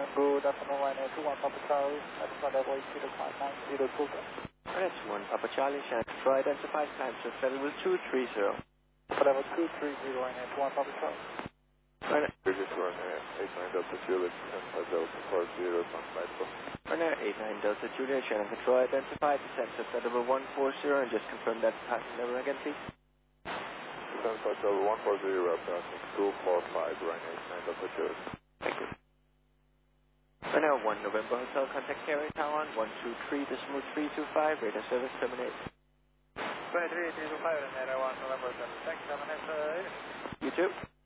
Good afternoon, Ryanair 21 Papa Charlie, Alpha Level 05902. That's 1 Papa Charlie, Shannon Control identified, time to settle with 230. Alpha Level 230, Ryanair 21 Papa Charlie. Ryanair. British Ryanair 89 Delta Juliet, Alpha Delta 40, Ryanair 89 Delta Juliet, Shannon Control identified, descent to settle 140, and just confirm that passing level again, please. Descent to settle 140, passing 245, Ryanair 89 Delta Juliet. Thank you. Ryanair 1 November Hotel, contact carrier Taiwan 123.325, radar service terminate. 23.325, Ryanair 1 November Hotel, thanks, have a nice day. You too.